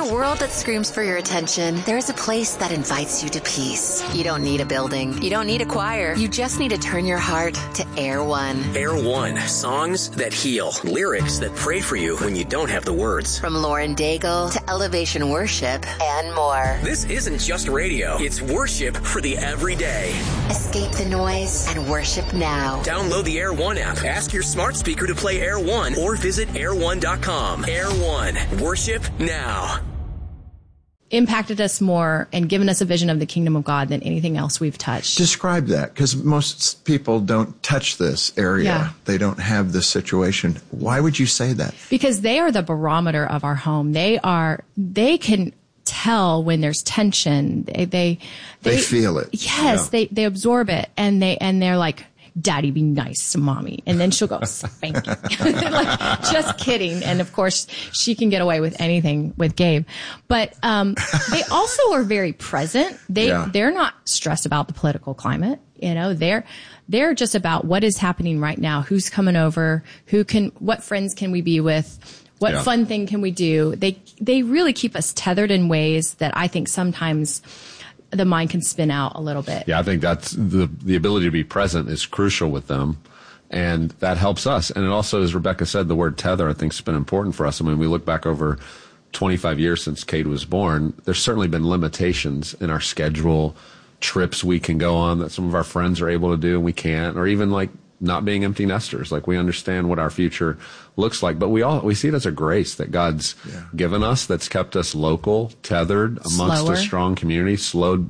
a world that screams for your attention, there is a place that invites you to peace. You don't need a building. You don't need a choir. You just need to turn your heart to Air One. Air One. Songs that heal. Lyrics that pray for you when you don't have the words. From Lauren Daigle to Elevation Worship and more. This isn't just radio. It's worship for the everyday. Escape the noise and worship now. Download the Air One app. Ask your smart speaker to play Air One or visit air1.com. Air One. Worship now. Impacted us more and given us a vision of the kingdom of God than anything else we've touched. Describe that, because most people don't touch this area. Yeah. They don't have this situation. Why would you say that? Because they are the barometer of our home. They can tell when there's tension. They feel it. Yes, yeah. they absorb it, and they're like, Daddy, be nice to mommy. And then she'll go, spank you. Like, just kidding. And of course, she can get away with anything with Gabe. But they also are very present. They're not stressed about the political climate. You know, they're just about what is happening right now. Who's coming over? What friends can we be with? What fun thing can we do? They really keep us tethered in ways that I think sometimes the mind can spin out a little bit. Yeah, I think that's the ability to be present is crucial with them. And that helps us. And it also, as Rebecca said, the word tether, I think, has been important for us. I mean, we look back over 25 years since Cade was born. There's certainly been limitations in our schedule, trips we can go on that some of our friends are able to do and we can't, or even like not being empty nesters. Like, we understand what our future looks like, but we see it as a grace that God's given us that's kept us local, tethered amongst a strong community, slower.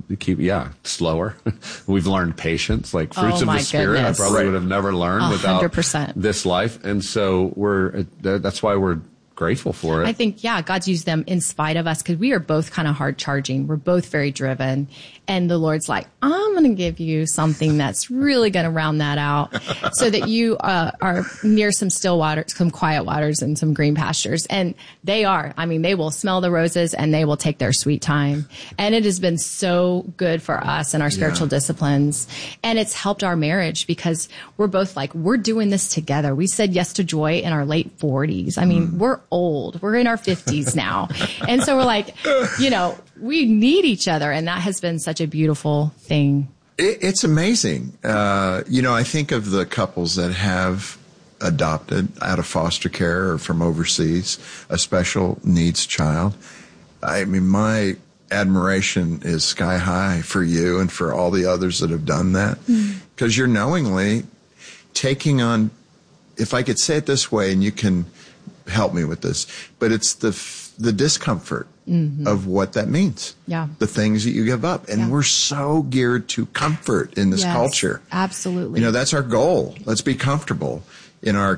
We've learned patience, like fruits of the Spirit. Goodness. I probably would have never learned without 100%. this life. And so that's why we're grateful for it. I think, God's used them in spite of us because we are both kind of hard charging. We're both very driven. And the Lord's like, I'm going to give you something that's really going to round that out so that you are near some still water, some quiet waters and some green pastures. And they are. I mean, they will smell the roses and they will take their sweet time. And it has been so good for us and our spiritual disciplines. And it's helped our marriage because we're both like, we're doing this together. We said yes to Joy in our late 40s. I mean, we're old. We're in our 50s now. And so we're like, we need each other. And that has been such a beautiful thing. It's amazing. I think of the couples that have adopted out of foster care or from overseas a special needs child. I mean, my admiration is sky high for you and for all the others that have done that, because you're knowingly taking on, if I could say it this way, and you can help me with this, but it's the discomfort of what that means. Yeah. The things that you give up. And we're so geared to comfort in this culture. Absolutely. That's our goal. Let's be comfortable in our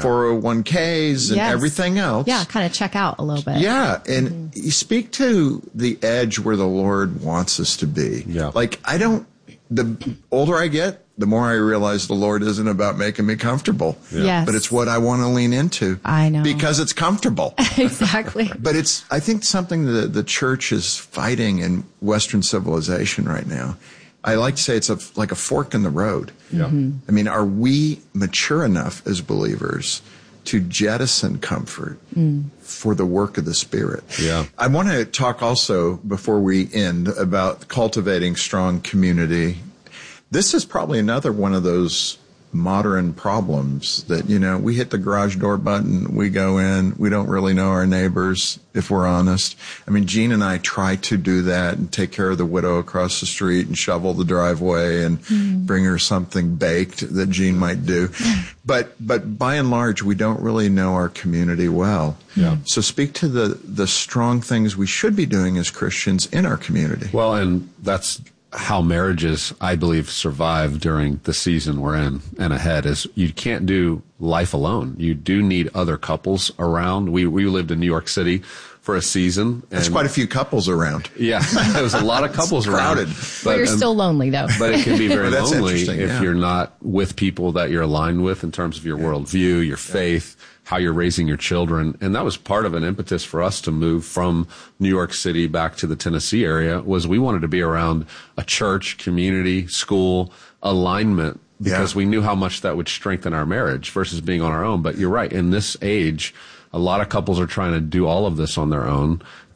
401ks and everything else. Yeah, kind of check out a little bit. Yeah. And you speak to the edge where the Lord wants us to be. Yeah. Like, the older I get, the more I realize the Lord isn't about making me comfortable. Yeah. Yes. But it's what I want to lean into. I know. Because it's comfortable. Exactly. But it's, I think, something that the church is fighting in Western civilization right now. I like to say it's like a fork in the road. Yeah. I mean, are we mature enough as believers to jettison comfort for the work of the Spirit? Yeah. I want to talk also, before we end, about cultivating strong community. This is probably another one of those modern problems that, we hit the garage door button, we go in, we don't really know our neighbors, if we're honest. I mean, Jean and I try to do that and take care of the widow across the street and shovel the driveway and bring her something baked that Jean might do. But by and large, we don't really know our community well. Yeah. So speak to the strong things we should be doing as Christians in our community. Well, and that's how marriages, I believe, survive during the season we're in and ahead, is you can't do life alone. You do need other couples around. We lived in New York City for a season. There's quite a few couples around. Yeah, there was a lot of couples around. But you're still lonely, though. But it can be very lonely if you're not with people that you're aligned with in terms of your worldview, your faith, how you're raising your children. And that was part of an impetus for us to move from New York City back to the Tennessee area, was we wanted to be around a church, community, school, alignment, because we knew how much that would strengthen our marriage versus being on our own. But you're right. In this age, a lot of couples are trying to do all of this on their own.